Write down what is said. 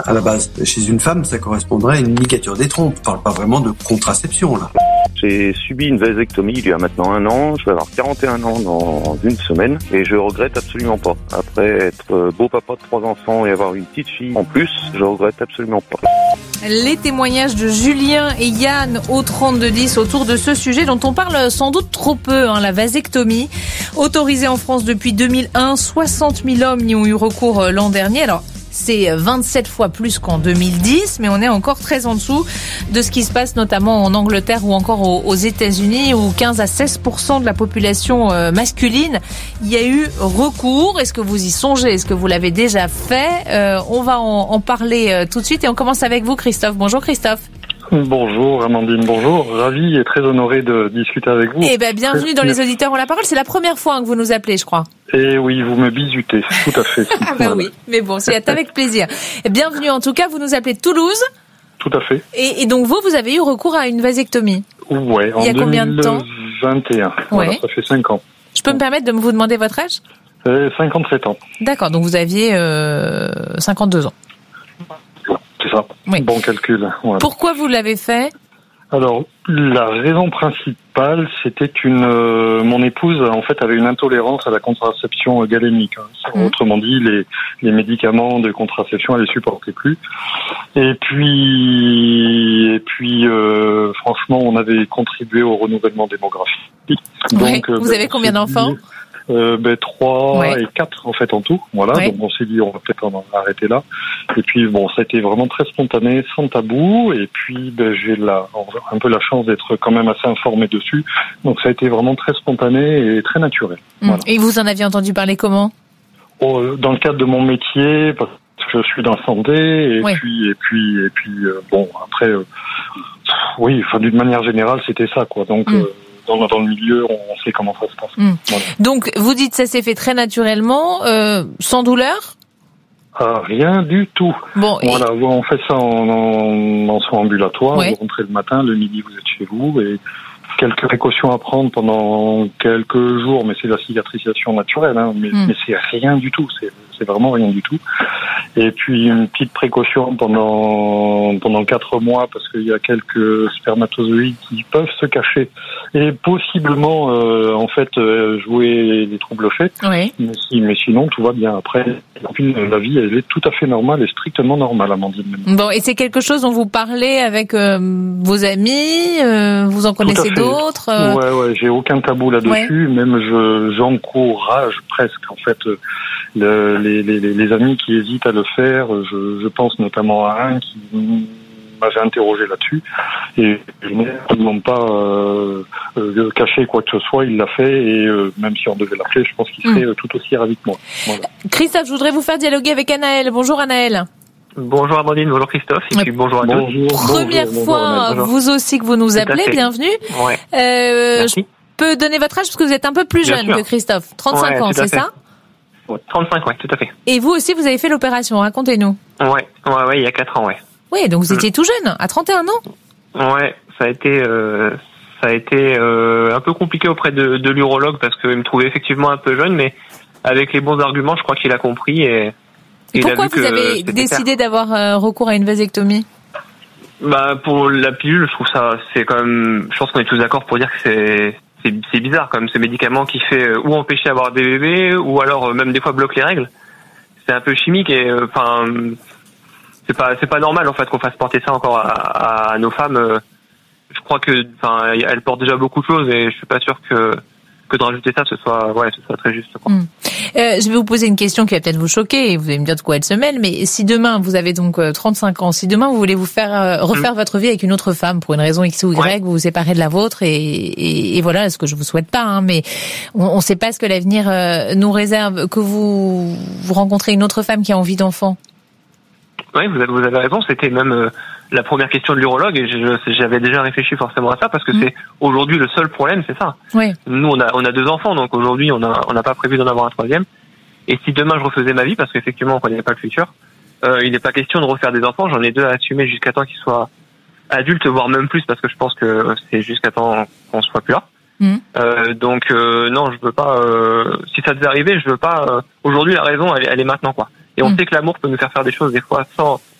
à la base. Chez une femme, ça correspondrait à une ligature des trompes. On parle pas vraiment de contraception, là. J'ai subi une vasectomie il y a maintenant 1 an. Je vais avoir 41 ans dans une semaine et je regrette absolument pas. Après être beau papa de 3 enfants et avoir une petite fille en plus, je regrette absolument pas. Les témoignages de Julien et Yann au 3210 autour de ce sujet dont on parle sans doute trop peu, la vasectomie. Autorisée en France depuis 2001, 60 000 hommes y ont eu recours l'an dernier. Alors, c'est 27 fois plus qu'en 2010, mais on est encore très en dessous de ce qui se passe notamment en Angleterre ou encore aux États-Unis, où 15 à 16% de la population masculine y a eu recours. Est-ce que vous y songez? Est-ce que vous l'avez déjà fait? On va en parler tout de suite et on commence avec vous, Christophe. Bonjour Christophe. Bonjour Amandine, bonjour. Ravi et très honoré de discuter avec vous. Eh ben, bienvenue dans Les Auditeurs ont la parole. C'est la première fois que vous nous appelez, je crois. Eh oui, vous me bisutez, tout à fait. Ah bah oui, mais bon, c'est avec plaisir. Bienvenue en tout cas, vous nous appelez de Toulouse. Tout à fait. Et donc vous avez eu recours à une vasectomie. Ouais, il y a combien de temps? 2021. Voilà, ça fait 5 ans. Je peux me permettre de vous demander votre âge? 57 ans. D'accord, donc vous aviez 52 ans. C'est ça, oui. Bon calcul. Voilà. Pourquoi vous l'avez fait? Alors, la raison principale, c'était mon épouse, en fait, avait une intolérance à la contraception galénique. Autrement dit, les médicaments de contraception, elle les supportait plus. Et puis, franchement, on avait contribué au renouvellement démographique. Donc, vous avez combien d'enfants? 3 et 4 en fait en tout, voilà. Donc on s'est dit on va peut-être en arrêter là. Et puis bon, ça a été vraiment très spontané, sans tabou. Et puis j'ai un peu la chance d'être quand même assez informé dessus. Donc ça a été vraiment très spontané et très naturel. Voilà. Et vous en aviez entendu parler comment? Dans le cadre de mon métier, parce que je suis dans la santé. Et puis bon après, oui, enfin d'une manière générale c'était ça quoi. Donc dans le milieu, on sait comment ça se passe. Voilà. Donc, vous dites ça s'est fait très naturellement, sans douleur? Rien du tout. Bon, voilà, on fait ça en soins ambulatoires. Vous rentrez le matin, le midi vous êtes chez vous et quelques précautions à prendre pendant quelques jours, mais c'est la cicatrisation naturelle, mais c'est rien du tout, c'est vraiment rien du tout. Et puis une petite précaution pendant 4 mois parce qu'il y a quelques spermatozoïdes qui peuvent se cacher et possiblement jouer des troubles faits. Mais sinon tout va bien. Après, la vie elle est tout à fait normale et strictement normale, Amandine. Bon, et c'est quelque chose dont vous parlez avec vos amis, vous en connaissez d'autres? Ouais, j'ai aucun tabou là-dessus. Même j'encourage presque en fait les amis qui hésitent à le faire. Je pense notamment à un qui m'avait interrogé là-dessus et je n'ai absolument pas caché quoi que ce soit. Il l'a fait et même si on devait l'appeler, je pense qu'il serait tout aussi ravi que moi. Voilà. Christophe, je voudrais vous faire dialoguer avec Anaël. Bonjour Anaël. Bonjour Amandine, bonjour Christophe, et puis bonjour à tous. Première fois, vous aussi que vous nous appelez, bienvenue. Ouais. Merci. Je peux donner votre âge parce que vous êtes un peu plus jeune que Christophe. 35 ans, c'est ça? Ouais, 35, ouais, tout à fait. Et vous aussi, vous avez fait l'opération, racontez-nous. Ouais, il y a 4 ans, ouais. Oui, donc vous étiez tout jeune, à 31 ans. Ouais, ça a été un peu compliqué auprès de l'urologue parce qu'il me trouvait effectivement un peu jeune, mais avec les bons arguments, je crois qu'il a compris et pourquoi vous avez décidé d'avoir recours à une vasectomie? Pour la pilule, je trouve ça, c'est quand même, je pense qu'on est tous d'accord pour dire que c'est bizarre comme ce médicament qui fait ou empêcher d'avoir des bébés ou alors même des fois bloque les règles. C'est un peu chimique et c'est pas normal en fait qu'on fasse porter ça encore à nos femmes. Je crois que elles portent déjà beaucoup de choses et je suis pas sûr que de rajouter ça ce soit très juste quoi. Je vais vous poser une question qui va peut-être vous choquer et vous allez me dire de quoi elle se mêle, mais si demain vous avez donc 35 ans, si demain vous voulez vous faire refaire votre vie avec une autre femme pour une raison X ou Y, vous vous séparez de la vôtre et voilà, ce que je vous souhaite pas, mais on sait pas ce que l'avenir nous réserve, que vous rencontrez une autre femme qui a envie d'enfant. Oui, vous avez raison, c'était même la première question de l'urologue et j'avais déjà réfléchi forcément à ça parce que c'est aujourd'hui le seul problème, c'est ça. Oui. Nous on a 2 enfants donc aujourd'hui on n'a pas prévu d'en avoir un 3e et si demain je refaisais ma vie parce qu'effectivement on connaît pas le futur, il n'est pas question de refaire des enfants, j'en ai 2 à assumer jusqu'à temps qu'ils soient adultes voire même plus parce que je pense que c'est jusqu'à temps qu'on soit plus là. Donc non, je veux pas si ça devait arriver, je veux pas aujourd'hui la raison elle est maintenant quoi. Et on sait que l'amour peut nous faire des choses des fois sans